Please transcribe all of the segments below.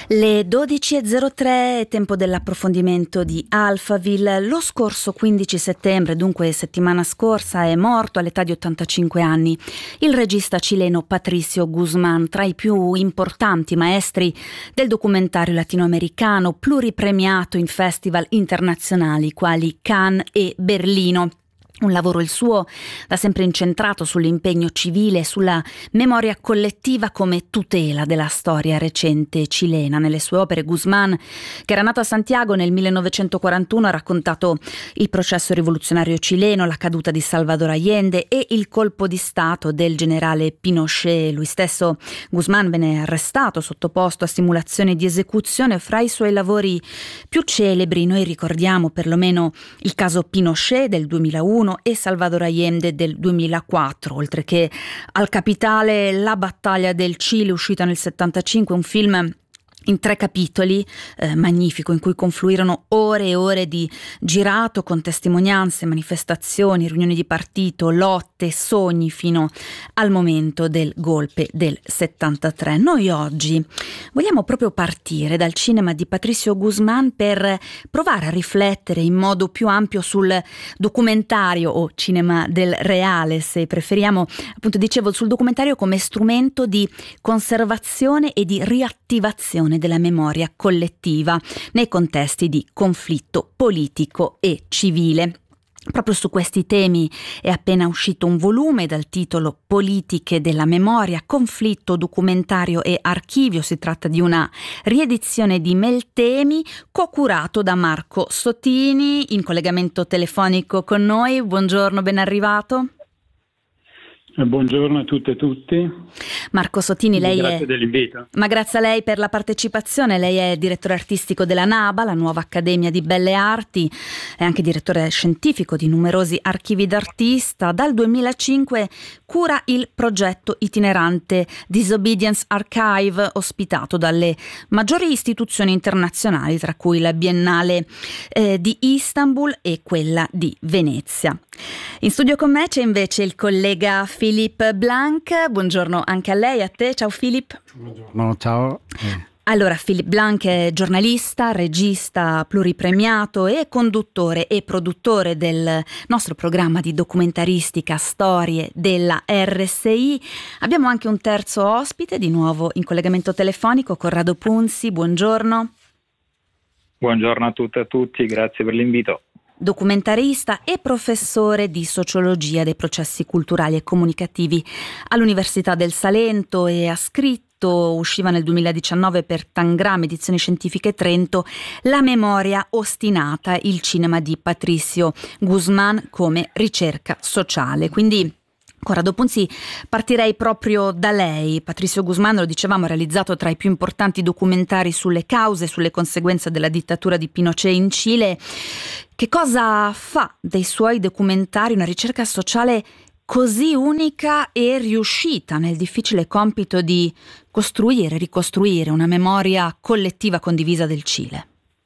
Le 12.03, tempo dell'approfondimento di Alphaville. Lo scorso 15 settembre, dunque settimana scorsa, è morto all'età di 85 anni il regista cileno Patricio Guzmán, tra i più importanti maestri del documentario latinoamericano, pluripremiato in festival internazionali quali Cannes e Berlino. Un lavoro il suo da sempre incentrato sull'impegno civile e sulla memoria collettiva come tutela della storia recente cilena. Nelle sue opere Guzmán, che era nato a Santiago nel 1941, ha raccontato il processo rivoluzionario cileno, la caduta di Salvador Allende e il colpo di stato del generale Pinochet. Lui stesso, Guzmán, venne arrestato, sottoposto a simulazioni di esecuzione. Fra i suoi lavori più celebri noi ricordiamo perlomeno il caso Pinochet del 2001 e Salvador Allende del 2004, oltre che al capitale La battaglia del Cile, uscita nel 75, un film in 3 capitoli, magnifico, in cui confluirono ore e ore di girato con testimonianze, manifestazioni, riunioni di partito, lotte, sogni fino al momento del golpe del 73. Noi oggi vogliamo proprio partire dal cinema di Patricio Guzmán per provare a riflettere in modo più ampio sul documentario o cinema del reale, se preferiamo, appunto dicevo, sul documentario come strumento di conservazione e di riattivazione della memoria collettiva nei contesti di conflitto politico e civile. Proprio su questi temi è appena uscito un volume dal titolo Politiche della memoria, conflitto, documentario e archivio. Si tratta di una riedizione di Meltemi, co-curato da Marco Sottini, in collegamento telefonico con noi. Buongiorno, ben arrivato. Buongiorno a tutte e tutti. Marco Sottini, grazie dell'invito. Ma grazie a lei per la partecipazione. Lei è direttore artistico della NABA, la nuova Accademia di Belle Arti, è anche direttore scientifico di numerosi archivi d'artista. Dal 2005 cura il progetto itinerante Disobedience Archive, ospitato dalle maggiori istituzioni internazionali, tra cui la Biennale di Istanbul e quella di Venezia. In studio con me c'è invece il collega Philippe Blanc. Buongiorno anche a lei, a te. Ciao Philippe. Buongiorno, ciao. Allora, Philippe Blanc è giornalista, regista pluripremiato e conduttore e produttore del nostro programma di documentaristica Storie della RSI. Abbiamo anche un terzo ospite, di nuovo in collegamento telefonico, Corrado Punzi. Buongiorno. Buongiorno a tutte e a tutti, grazie per l'invito. Documentarista e professore di sociologia dei processi culturali e comunicativi all'Università del Salento, e ha scritto, usciva nel 2019 per Tangram Edizioni Scientifiche Trento, La memoria ostinata, il cinema di Patricio Guzmán come ricerca sociale. Quindi, Corrado Punzi, partirei proprio da lei. Patricio Guzmán, lo dicevamo, ha realizzato tra i più importanti documentari sulle cause e sulle conseguenze della dittatura di Pinochet in Cile. Che cosa fa dei suoi documentari una ricerca sociale così unica e riuscita nel difficile compito di costruire e ricostruire una memoria collettiva condivisa del Cile?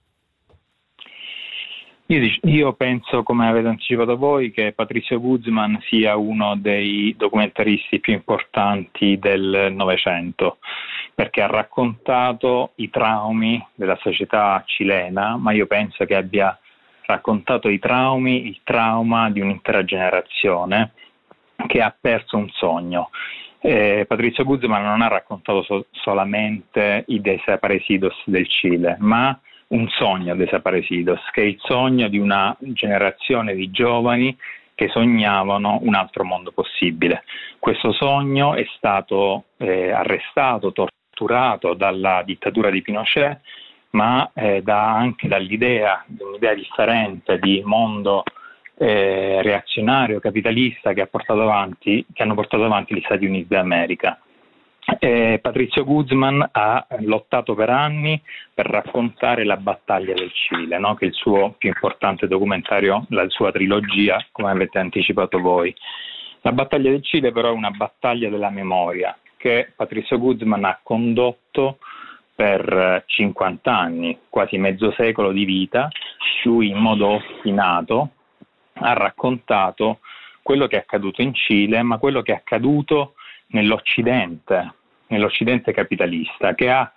Io penso, come avete anticipato voi, che Patricio Guzmán sia uno dei documentaristi più importanti del Novecento, perché ha raccontato i traumi della società cilena, ma io penso che abbia raccontato il trauma di un'intera generazione che ha perso un sogno. Patricio Guzmán non ha raccontato solamente i desaparecidos del Cile, ma un sogno desaparecidos, che è il sogno di una generazione di giovani che sognavano un altro mondo possibile. Questo sogno è stato arrestato, torturato dalla dittatura di Pinochet, ma anche un'idea differente di mondo reazionario, capitalista che hanno portato avanti gli Stati Uniti d'America. Patricio Guzmán ha lottato per anni per raccontare la battaglia del Cile, no? Che è il suo più importante documentario, la sua trilogia, come avete anticipato voi. La battaglia del Cile però è una battaglia della memoria che Patricio Guzmán ha condotto per 50 anni, quasi mezzo secolo di vita. Lui in modo ostinato ha raccontato quello che è accaduto in Cile, ma quello che è accaduto nell'Occidente capitalista, che ha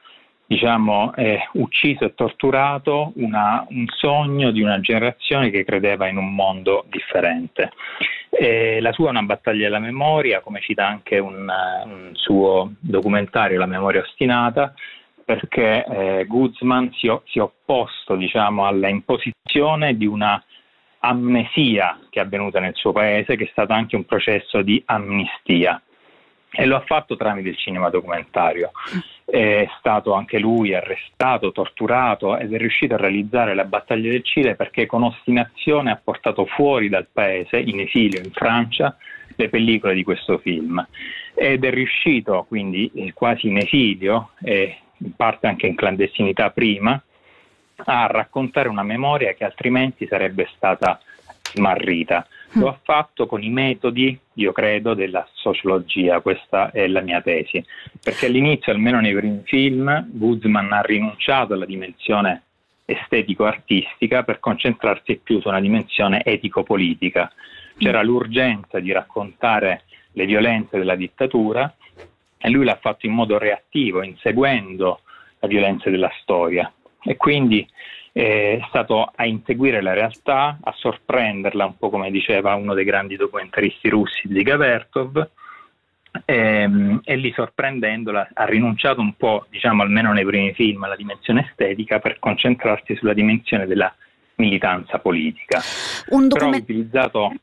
ucciso e torturato un sogno di una generazione che credeva in un mondo differente. La sua è una battaglia della memoria, come cita anche un suo documentario, La memoria ostinata, perché Guzman si è opposto, alla imposizione di una amnesia che è avvenuta nel suo paese, che è stato anche un processo di amnistia, e lo ha fatto tramite il cinema documentario. È stato anche lui arrestato, torturato, ed è riuscito a realizzare la battaglia del Cile perché con ostinazione ha portato fuori dal paese, in esilio in Francia, le pellicole di questo film, ed è riuscito quindi quasi in esilio e in parte anche in clandestinità prima a raccontare una memoria che altrimenti sarebbe stata smarrita. Lo ha fatto con i metodi, io credo, della sociologia. Questa è la mia tesi, perché all'inizio, almeno nei primi film, Guzman ha rinunciato alla dimensione estetico-artistica per concentrarsi più su una dimensione etico-politica. C'era l'urgenza di raccontare le violenze della dittatura e lui l'ha fatto in modo reattivo, inseguendo la violenza della storia, e quindi è stato a inseguire la realtà, a sorprenderla, un po' come diceva uno dei grandi documentaristi russi, Dziga Vertov, e lì, sorprendendola, ha rinunciato un po', almeno nei primi film, alla dimensione estetica per concentrarsi sulla dimensione della militanza politica. Però ha utilizzato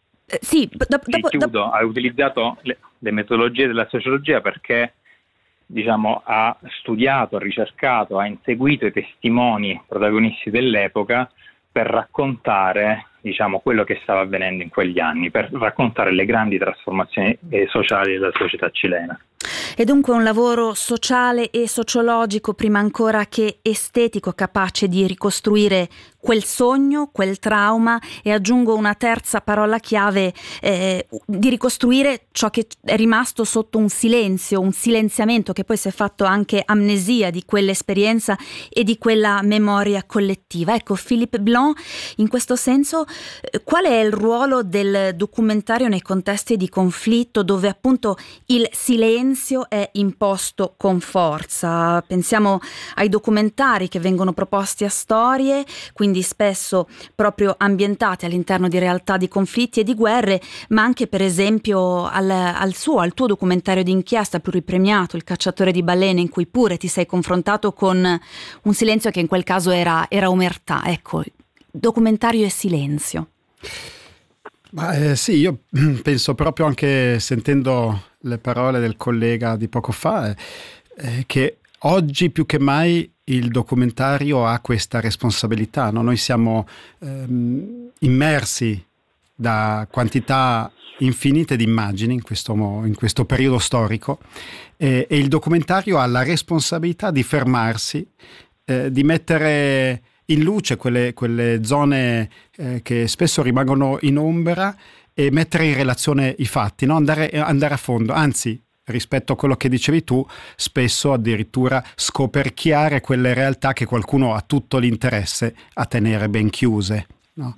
ha utilizzato le metodologie della sociologia perché ha studiato, ha ricercato, ha inseguito i testimoni protagonisti dell'epoca per raccontare quello che stava avvenendo in quegli anni, per raccontare le grandi trasformazioni sociali della società cilena. È dunque un lavoro sociale e sociologico prima ancora che estetico, capace di ricostruire quel sogno, quel trauma, e aggiungo una terza parola chiave, di ricostruire ciò che è rimasto sotto un silenzio, un silenziamento che poi si è fatto anche amnesia di quell'esperienza e di quella memoria collettiva. Ecco, Philippe Blanc, in questo senso, qual è il ruolo del documentario nei contesti di conflitto dove appunto il silenzio è imposto con forza? Pensiamo ai documentari che vengono proposti a storie, quindi spesso proprio ambientate all'interno di realtà di conflitti e di guerre, ma anche per esempio al tuo documentario d'inchiesta pluripremiato, Il cacciatore di balene, in cui pure ti sei confrontato con un silenzio che in quel caso era omertà. Ecco, documentario e silenzio. Sì, io penso proprio, anche sentendo le parole del collega di poco fa, che oggi più che mai il documentario ha questa responsabilità, no? Noi siamo immersi da quantità infinite di immagini in questo periodo storico, e il documentario ha la responsabilità di fermarsi, di mettere in luce quelle zone che spesso rimangono in ombra, e mettere in relazione i fatti, no? Andare a fondo, anzi, rispetto a quello che dicevi tu, spesso addirittura scoperchiare quelle realtà che qualcuno ha tutto l'interesse a tenere ben chiuse, no?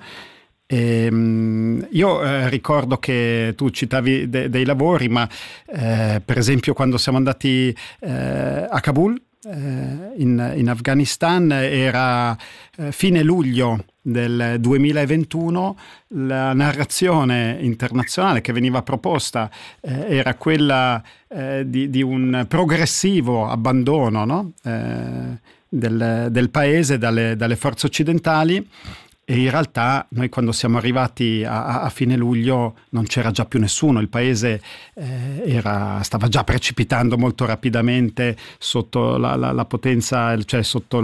Io ricordo che tu citavi dei lavori, ma per esempio quando siamo andati a Kabul, in Afghanistan, era fine luglio del 2021, la narrazione internazionale che veniva proposta era quella di un progressivo abbandono, no? del paese dalle forze occidentali. E in realtà noi, quando siamo arrivati a fine luglio, non c'era già più nessuno, il paese stava già precipitando molto rapidamente sotto la potenza, cioè sotto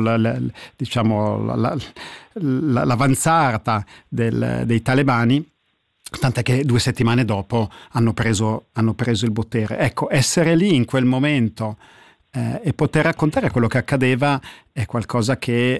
l'avanzata dei talebani, tant'è che 2 settimane dopo hanno preso il potere. Ecco, essere lì in quel momento e poter raccontare quello che accadeva è qualcosa che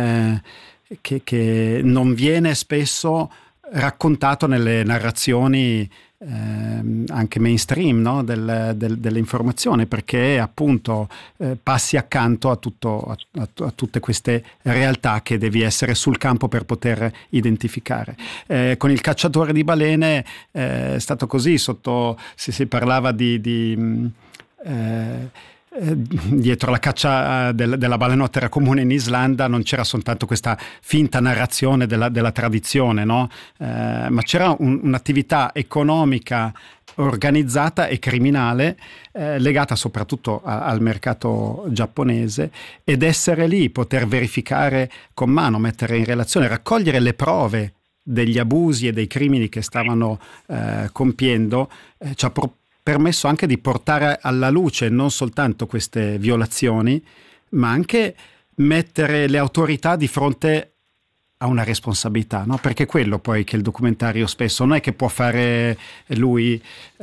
non viene spesso raccontato nelle narrazioni anche mainstream, no? dell'informazione, perché appunto passi accanto a tutte queste realtà che devi essere sul campo per poter identificare. Con Il cacciatore di balene è stato così, si parlava dietro la caccia della balenottera comune in Islanda non c'era soltanto questa finta narrazione della tradizione, no? Ma c'era un'attività economica organizzata e criminale legata soprattutto al mercato giapponese, ed essere lì, poter verificare con mano, mettere in relazione, raccogliere le prove degli abusi e dei crimini che stavano compiendo, ci ha permesso anche di portare alla luce non soltanto queste violazioni, ma anche mettere le autorità di fronte a una responsabilità, no? Perché quello poi che il documentario spesso non è che può fare lui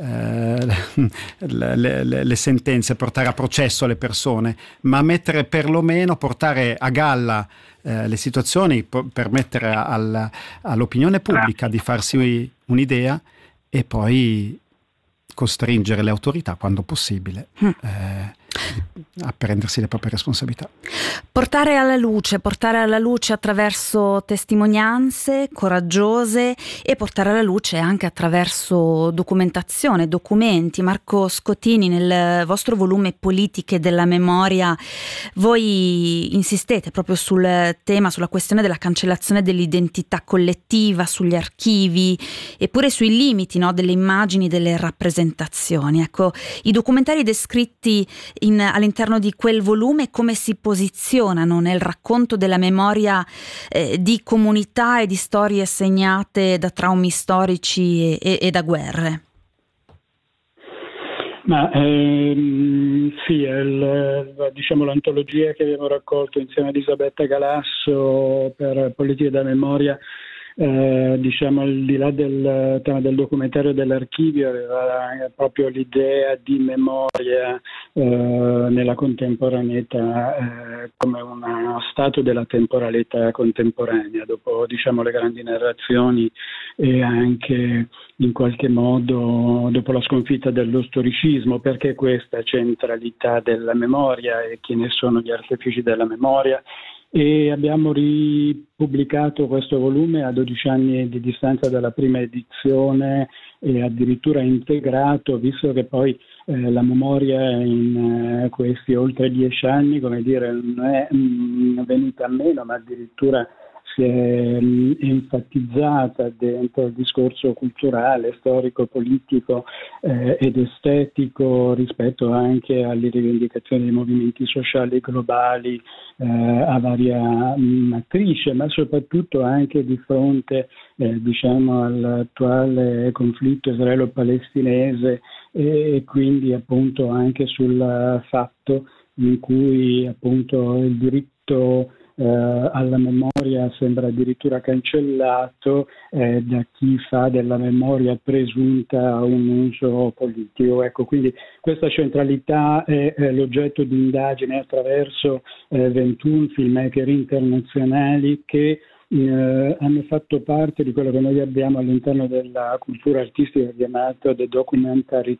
le sentenze, portare a processo le persone, ma mettere perlomeno, portare a galla le situazioni, permettere all'opinione pubblica di farsi un'idea e poi costringere le autorità quando possibile a prendersi le proprie responsabilità. Portare alla luce attraverso testimonianze coraggiose e portare alla luce anche attraverso documentazione, documenti. Marco Scottini, nel vostro volume Politiche della memoria voi insistete proprio sul tema, sulla questione della cancellazione dell'identità collettiva, sugli archivi e pure sui limiti, no, delle immagini, delle rappresentazioni. Ecco, i documentari descritti all'interno di quel volume come si posizionano nel racconto della memoria di comunità e di storie segnate da traumi storici e da guerre? Ma sì, diciamo l'antologia che abbiamo raccolto insieme ad Elisabetta Galasso per Politiche della memoria, diciamo al di là del tema del documentario dell'archivio, aveva proprio l'idea di memoria nella contemporaneità come uno stato della temporalità contemporanea, dopo, diciamo, le grandi narrazioni e anche in qualche modo dopo la sconfitta dello storicismo, perché questa centralità della memoria e chi ne sono gli artefici della memoria. E abbiamo ripubblicato questo volume a 12 anni di distanza dalla prima edizione e addirittura integrato, visto che poi la memoria in questi oltre 10 anni, come dire, non è venuta a meno, ma addirittura si è enfatizzata dentro il discorso culturale, storico, politico ed estetico rispetto anche alle rivendicazioni dei movimenti sociali globali a varia matrice, ma soprattutto anche di fronte diciamo all'attuale conflitto israelo-palestinese e quindi appunto anche sul fatto in cui appunto il diritto alla memoria sembra addirittura cancellato da chi fa della memoria presunta un uso politico. Ecco, quindi questa centralità è l'oggetto di indagine attraverso 21 filmmaker internazionali che hanno fatto parte di quello che noi abbiamo all'interno della cultura artistica chiamato The Documentary